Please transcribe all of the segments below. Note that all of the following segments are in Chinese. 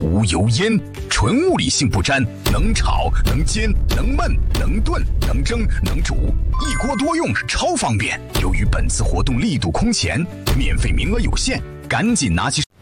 无油烟，纯物理性不沾，能炒能煎能焖能炖能蒸能煮，一锅多用，超方便。由于本次活动力度空前，免费名额有限，赶紧拿起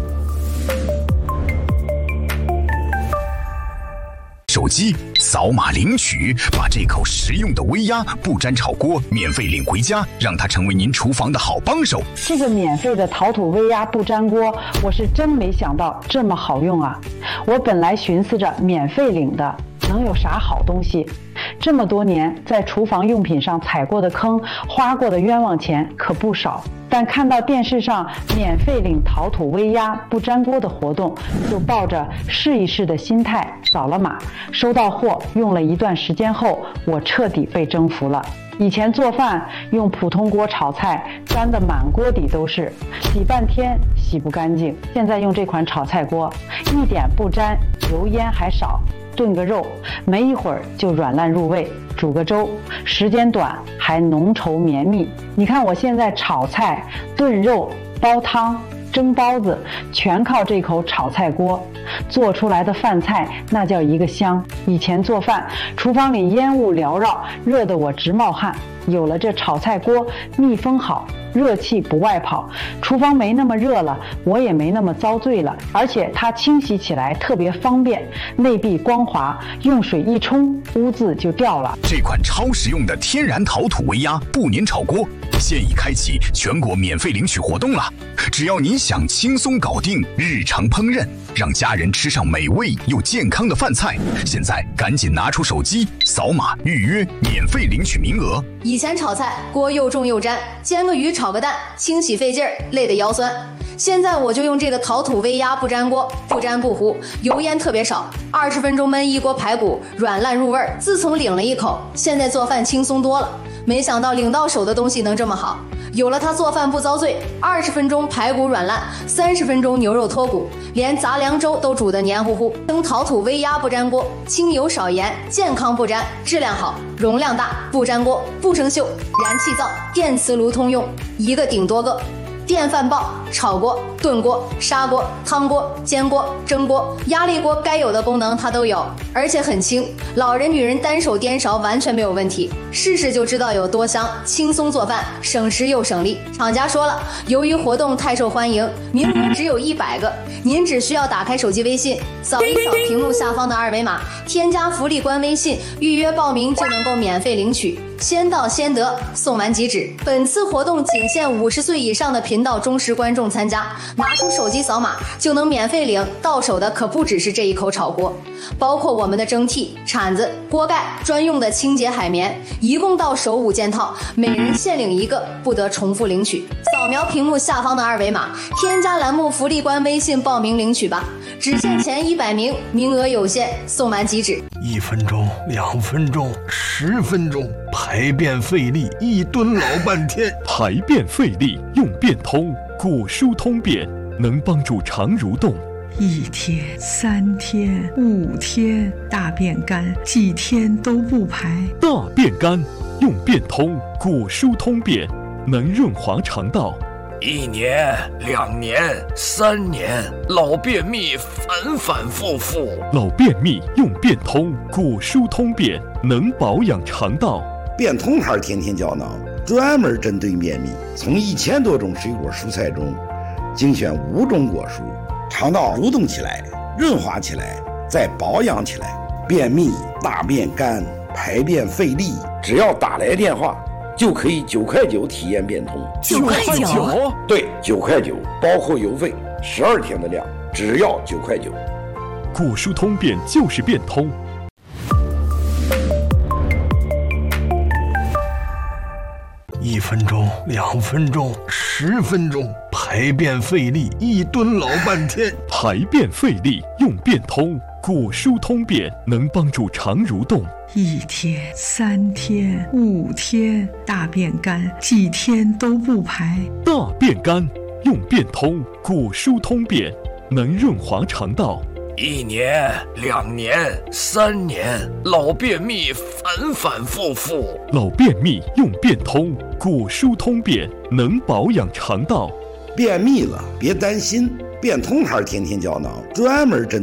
手机扫码领取，把这口实用的微压不粘炒锅免费领回家，让它成为您厨房的好帮手。 这个免费的陶土微压不粘锅，我是真没想到这么好用啊！我本来寻思着免费领的能有啥好东西，这么多年在厨房用品上踩过的坑，花过的冤枉钱可不少。但看到电视上免费领陶土微压不粘锅的活动，就抱着试一试的心态扫了码，收到货用了一段时间后，我彻底被征服了。以前做饭用普通锅炒菜，粘得满锅底都是，洗半天洗不干净。现在用这款炒菜锅，一点不粘，油烟还少，炖个肉没一会儿就软烂入味，煮个粥时间短还浓稠绵密。你看我现在炒菜、炖肉、煲汤、蒸包子，全靠这口炒菜锅做出来的饭菜，那叫一个香。以前做饭厨房里烟雾缭绕，热得我直冒汗，有了这炒菜锅，密封好，热气不外跑，厨房没那么热了，我也没那么遭罪了。而且它清洗起来特别方便，内壁光滑，用水一冲，污渍就掉了。 这款超实用的天然陶土微压不粘炒锅现已开启全国免费领取活动了。只要您想轻松搞定日常烹饪，让家人吃上美味又健康的饭菜，现在赶紧拿出手机扫码预约免费领取名额。 以前炒菜锅又重又粘，煎个鱼炒个蛋清洗费劲儿，累得腰酸。现在我就用这个陶土微压不粘锅，不粘不糊，油烟特别少，20分钟焖一锅排骨，软烂入味儿。自从领了一口，现在做饭轻松多了。没想到领到手的东西能这么好，有了它做饭不遭罪，20分钟排骨软烂，30分钟牛肉脱骨，连杂粮粥都煮得黏糊糊。蒸陶土微压不粘锅，轻油少盐，健康不粘，质量好，容量大，不粘锅，不生锈，燃气灶、电磁炉通用，一个顶多个。电饭煲、炒锅、炖锅、砂锅、汤锅、煎锅、蒸锅、压力锅，该有的功能它都有，而且很轻，老人女人单手颠勺完全没有问题。试试就知道有多香，轻松做饭，省时又省力。厂家说了，由于活动太受欢迎，名额只有100个，您只需要打开手机微信，扫一扫屏幕下方的二维码，添加福利官微信，预约报名就能够免费领取。先到先得，送完即止。本次活动仅限50岁以上的频道忠实观众参加，拿出手机扫码就能免费领，到手的可不只是这一口炒锅，包括我们的蒸屉、铲子、锅盖、专用的清洁海绵，一共到手5件套，每人限领1个，不得重复领取。扫描屏幕下方的二维码，添加栏目福利官微信报名领取吧，只限前100名，名额有限，送完即止。 1分钟、2分钟、10分钟，排便费力，一蹲老半天。 排便费力用便通，果蔬通便，能帮助肠蠕动。 1天、3天、5天，大便干，几天都不排。 大便干用便通，果蔬通便，能润滑肠道。 1年、2年、3年，老便秘反反复复。 老便秘用便通，果蔬通便，能保养肠道。 便通牌天天胶囊专门针对便秘，从1000多种水果蔬菜中精选5种果蔬，肠道蠕动起来，润滑起来，再保养起来。便秘、大便干、排便费力，只要打来电话就可以9块9体验便通。 9块9？ 对，9块9，包括邮费，12天的量，只要9块9。 果蔬通便就是便通。 1分钟、2分钟、10分钟，排便费力，一蹲老半天。 排便费力用便通，果蔬通便，能帮助肠蠕动。 1天、3天、5天，大便干，几天都不排。 大便干用便通，果蔬通便，能润滑肠道。 1年、2年、3年，老便秘反反复复。 老便秘用便通，果蔬通便，能保养肠道。 便秘了别担心，便通牌天天胶囊专门针